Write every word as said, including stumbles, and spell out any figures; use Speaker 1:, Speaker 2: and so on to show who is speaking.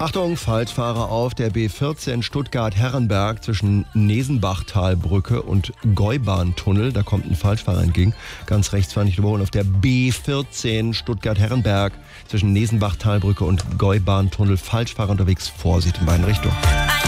Speaker 1: Achtung, Falschfahrer auf der B vierzehn Stuttgart-Herrenberg zwischen Nesenbachtalbrücke und Gäubahntunnel. Da kommt ein Falschfahrer entgegen. Ganz rechts fahren nicht überholen. Auf der B vierzehn Stuttgart-Herrenberg zwischen Nesenbachtalbrücke und Gäubahntunnel. Falschfahrer unterwegs. Vorsicht in beiden Richtungen.